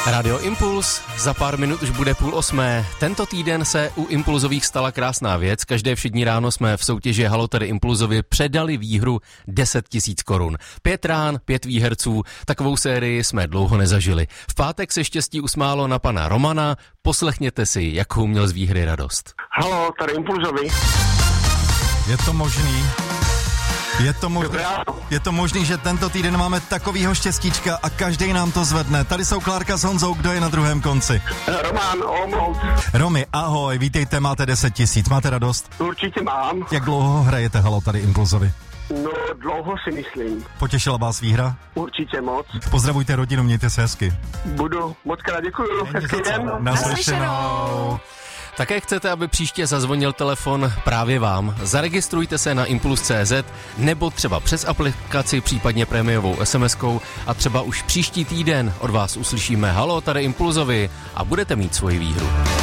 Radio Impuls, za pár minut už bude 7:30. Tento týden se u Impulzových stala krásná věc. Každé všední ráno jsme v soutěži Halo tady Impulzovi předali výhru 10 000 korun. 5 rán, 5 výherců, takovou sérii jsme dlouho nezažili. V pátek se štěstí usmálo na pana Romana. Poslechněte si, jakou měl z výhry radost. Halo, tady Impulzovi. Je to možný? Je to možný, že tento týden máme takovýho štěstíčka a každý nám to zvedne. Tady jsou Klárka s Honzou, kdo je na druhém konci? Roman, Olomouc. Romy, ahoj, vítejte, máte 10 000, máte radost? Určitě mám. Jak dlouho hrajete Halo tady Impulzovi? No, dlouho si myslím. Potěšila vás výhra? Určitě moc. Pozdravujte rodinu, mějte se hezky. Budu, moc krát děkuju. Hezký den. Naslyšenou. Také chcete, aby příště zazvonil telefon právě vám? Zaregistrujte se na Impuls.cz nebo třeba přes aplikaci, případně prémiovou SMS-kou a třeba už příští týden od vás uslyšíme Halo tady Impulzovi a budete mít svoji výhru.